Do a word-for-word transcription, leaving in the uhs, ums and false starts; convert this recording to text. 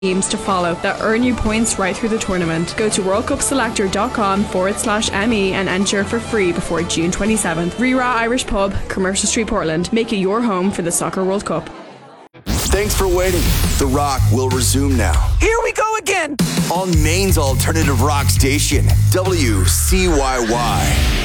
teams to follow that earn you points right through the tournament. Go to worldcupselector.com forward slash ME and enter for free before June twenty-seventh. Rira Irish Pub, Commercial Street, Portland. Make it your home for the Soccer World Cup. Thanks for waiting. The Rock will resume now. Here we go again! On Maine's alternative rock station, W C Y Y.